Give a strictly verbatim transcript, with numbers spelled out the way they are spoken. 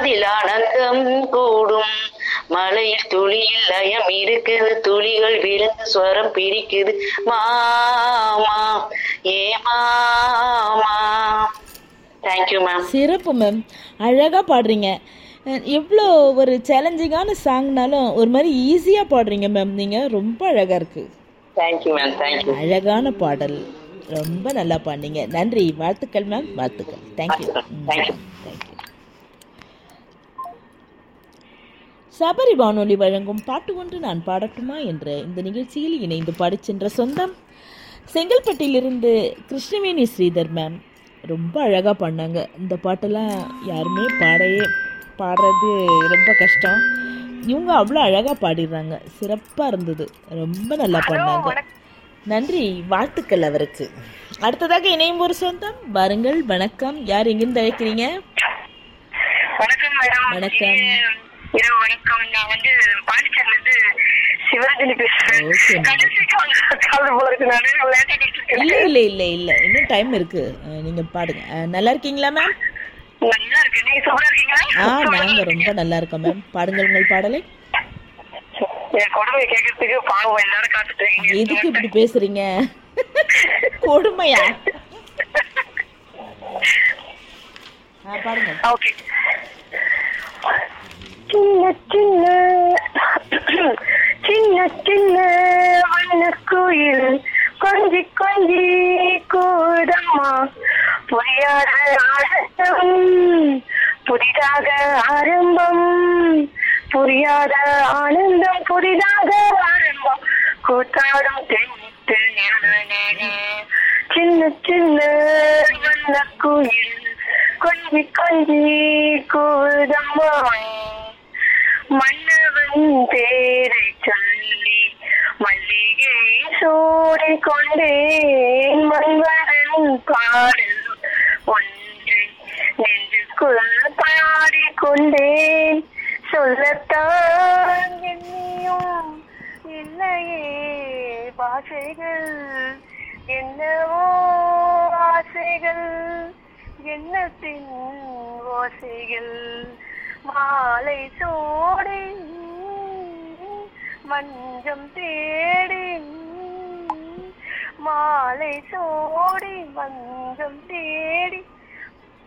அதில் ஆனந்தம் கூடும். மலையில் துளியில் லயம் இருக்குது, துளிகள் விழுந்து ஸ்வரம் பிரிக்குது. மாமா ஏ மாமா. Thank you ma'am. சிறப்பு மேம், அழகாக பாடுறீங்க. எவ்வளோ ஒரு சேலஞ்சிங்கான சாங்னாலும் ஒரு மாதிரி ஈஸியாக பாடுறீங்க மேம். நீங்கள் ரொம்ப அழகாக இருக்குது. Thank you ma'am. தேங்க்யூ. அழகான பாடல், ரொம்ப நல்லா பாடினீங்க. நன்றி, வாழ்த்துக்கள் மேம், வாழ்த்துக்கள். Thank you thank you. சபரி வானொலி வழங்கும் பாட்டு ஒன்று நான் பாடட்டுமா என்ற இந்த நிகழ்ச்சியில் இணைந்து பாடிச் சென்ற சொந்தம் செங்கல்பட்டிலிருந்து கிருஷ்ணவேணி ஸ்ரீதர் மேம். ரொம்ப அழகாக பாடினாங்க. இந்த பாட்டெல்லாம் யாருமே பாடையே பாடுறது ரொம்ப கஷ்டம். இவங்க அவ்வளோ அழகாக பாடிடுறாங்க. சிறப்பாக இருந்தது, ரொம்ப நல்லா பாடினாங்க. நன்றி, வாழ்த்துக்கள் அவருக்கு. அடுத்ததாக இணையும் ஒரு சொந்தம் வாருங்கள். வணக்கம், யார் எங்கிருந்து அழைக்கிறீங்க? வணக்கம் மேடம். வணக்கம். இரவு வணக்கம். நான் வந்து பாண்டிச்சேரியிலிருந்து சிவரஞ்சனி பேசுறேன். இல்லை இல்லை இல்லை இல்லை இன்னும் டைம் இருக்கு, நீங்க பாடுங்க. நல்லா இருக்கீங்களா மேம்? நல்லா இருக்கேன். நீங்க சூப்பரா இருக்கீங்களா? ஆ, நாங்க ரொம்ப நல்லா இருக்கோம் மேம். பாடுங்கள் உங்கள் பாடலை. என் கொடுமையை கேட்கறதுக்கு பாவம் எல்லாரும் காத்துட்டு. எதுக்கு இப்படி பேசுறீங்க? கொடுமையா? பாருங்க. ஓகே. சின்ன சின்ன சின்ன சின்ன வண்ணக்குயில் கொஞ்சி கொஞ்சி கூடம்மா, புரியாத ஆனந்தம் புதிதாக ஆரம்பம், புரியாத ஆனந்தம் புதிதாக ஆரம்பம், கூத்தாடும் தென்னிட்டு சின்ன சின்ன வண்ணக்குயில் கொஞ்சி கொஞ்சி கூடம்மா, மன்னவன் பேரை சொல்லி மல்லிகை சூடி கொண்டேன், மன்மதன் பாடல் ஒன்றை நெஞ்சுக்குள் பாடிக்கொண்டேன், சொல்லத்தான் எண்ணியும் இல்லையே பாஷைகள், என்னவோ ஆசைகள், எண்ணத்தின் ஓசைகள், மாலை சோடி மஞ்சம் தேடி, மாலை சோடி மஞ்சம் தேடி